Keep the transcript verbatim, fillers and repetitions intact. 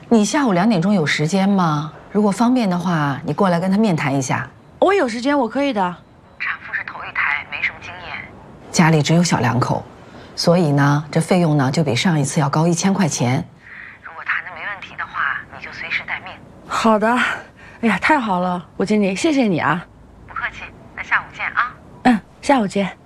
你下午两点钟有时间吗？如果方便的话，你过来跟他面谈一下。 我有时间，我可以的。 产妇是头一胎，没什么经验，家里只有小两口，所以呢，这费用呢就比上一次要高一千块钱。如果谈的没问题的话，你就随时待命。 好的。哎呀，太好了，吴经理，谢谢你啊。 不客气，那下午见啊。 嗯，下午见。